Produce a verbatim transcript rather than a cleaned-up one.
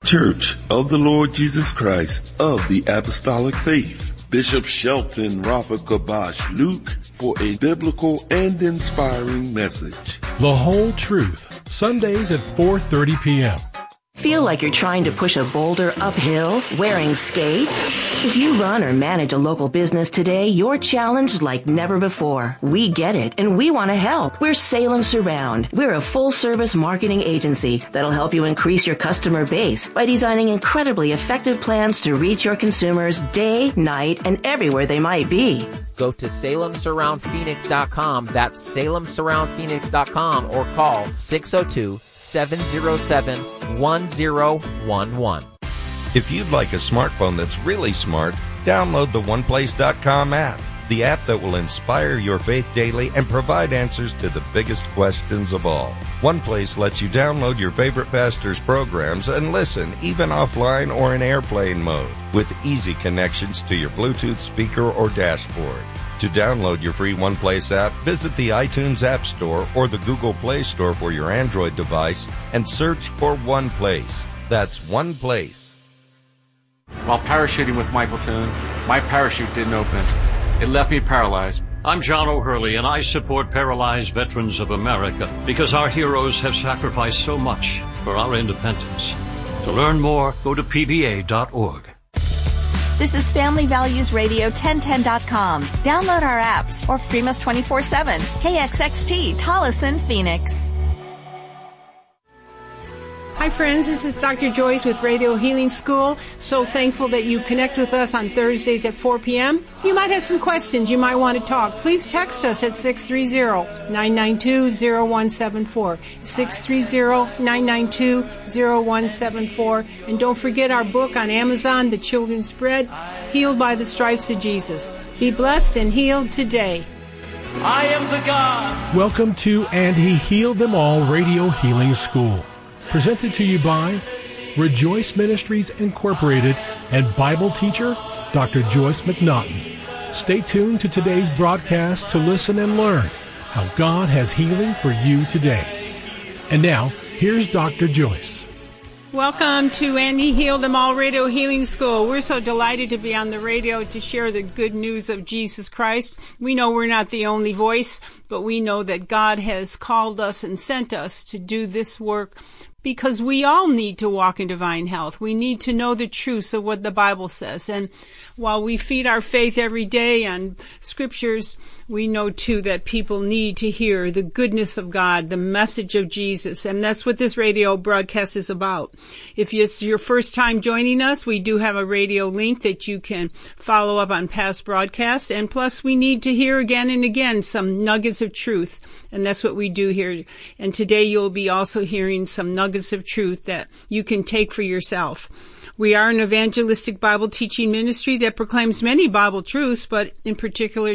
Church of the Lord Jesus Christ of the Apostolic Faith. Bishop Shelton Rafa Kabash Luke for a biblical and inspiring message. The Whole Truth, Sundays at four thirty p.m. Feel like you're trying to push a boulder uphill wearing skates? If you run or manage a local business today, you're challenged like never before. We get it, and we want to help. We're Salem Surround. We're a full-service marketing agency that'll help you increase your customer base by designing incredibly effective plans to reach your consumers day, night, and everywhere they might be. Go to Salem Surround Phoenix dot com. That's Salem Surround Phoenix dot com or call six oh two, seven oh seven, one oh one one. If you'd like a smartphone that's really smart, download the one place dot com app, the app that will inspire your faith daily and provide answers to the biggest questions of all. OnePlace lets you download your favorite pastor's programs and listen even offline or in airplane mode with easy connections to your Bluetooth speaker or dashboard. To download your free OnePlace app, visit the iTunes App Store or the Google Play Store for your Android device and search for OnePlace. That's OnePlace. While parachuting with Michael Toon, my parachute didn't open. It left me paralyzed. I'm John O'Hurley, and I support Paralyzed Veterans of America because our heroes have sacrificed so much for our independence. To learn more, go to P V A dot org. This is Family Values Radio ten ten dot com. Download our apps or stream us twenty-four seven. K X X T, Tolleson, Phoenix. Hi friends, this is Doctor Joyce with Radio Healing School. So thankful that you connect with us on Thursdays at four p.m. You might have some questions, you might want to talk. Please text us at six three zero, nine nine two, zero one seven four. six three zero, nine nine two, zero one seven four. And don't forget our book on Amazon, The Children's Bread, Healed by the Stripes of Jesus. Be blessed and healed today. I am the God. Welcome to And He Healed Them All Radio Healing School. Presented to you by Rejoice Ministries Incorporated and Bible teacher Doctor Joyce McNaughton. Stay tuned to today's broadcast to listen and learn how God has healing for you today. And now, here's Doctor Joyce. Welcome to And He Healed Them All Radio Healing School. We're so delighted to be on the radio to share the good news of Jesus Christ. We know we're not the only voice, but we know that God has called us and sent us to do this work because we all need to walk in divine health. We need to know the truths of what the Bible says. And while we feed our faith every day on scriptures, we know too that people need to hear the goodness of God, the message of Jesus. And that's what this radio broadcast is about. If it's your first time joining us, we do have a radio link that you can follow up on past broadcasts. And plus, we need to hear again and again some nuggets of truth. And that's what we do here. And today you'll be also hearing some nuggets of truth that you can take for yourself. We are an evangelistic Bible teaching ministry that proclaims many Bible truths, but in particular